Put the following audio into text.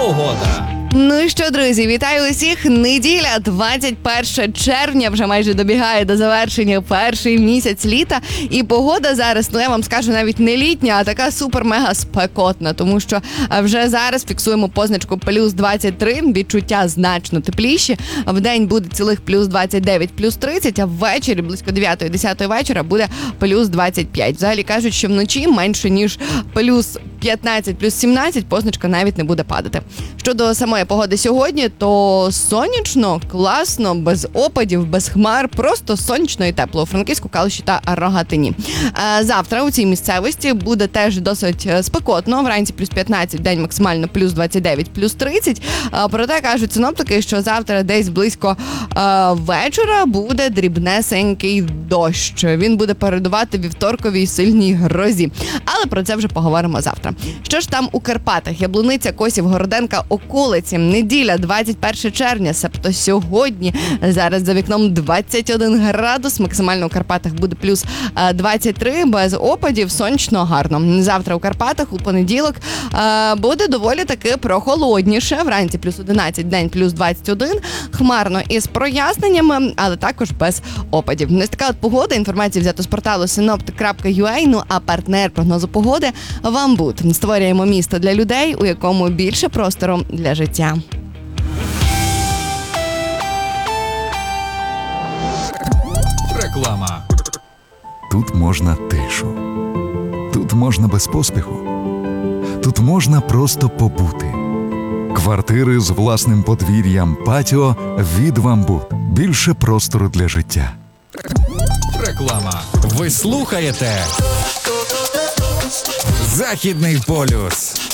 Погода. Ну що, друзі, вітаю усіх. Неділя, 21 червня, вже майже добігає до завершення перший місяць літа. І погода зараз, я вам скажу, навіть не літня, а така супер-мега спекотна, тому що вже зараз фіксуємо позначку плюс 23, відчуття значно тепліші. Вдень буде цілих плюс 29, плюс 30, а ввечері близько 9-10 вечора буде плюс 25. Взагалі кажуть, що вночі менше ніж плюс 15, плюс 17 позначка навіть не буде падати. Щодо самої погоди сьогодні, то сонячно, класно, без опадів, без хмар, просто сонячно і тепло у Франківську, Калуші та Рогатині. Завтра у цій місцевості буде теж досить спекотно, вранці плюс 15, день максимально плюс 29, плюс 30. Проте кажуть синоптики, що завтра десь близько вечора буде дрібнесенький дощ. Він буде передувати вівторковій сильній грозі. Але про це вже поговоримо завтра. Що ж там у Карпатах? Яблуниця, Косів, Городенка, околиці. Неділя, 21 червня, себто сьогодні. Зараз за вікном 21 градус. Максимально у Карпатах буде плюс 23, без опадів, сонячно, гарно. Завтра у Карпатах у понеділок буде доволі таки прохолодніше. Вранці плюс 11, день плюс 21. Хмарно із проясненнями, але також без опадів. Ось така от погода. Інформація взята з порталу synoptic.ua. Ну а партнер прогнозу погоди – Вамбут. Створюємо місто для людей, у якому більше простору для життя. Реклама. Тут можна тишу. Тут можна без поспіху. Тут можна просто побути. Квартири з власним подвір'ям, патіо від Вамбут. Більше простору для життя. Реклама. Ви слухаєте Західний полюс.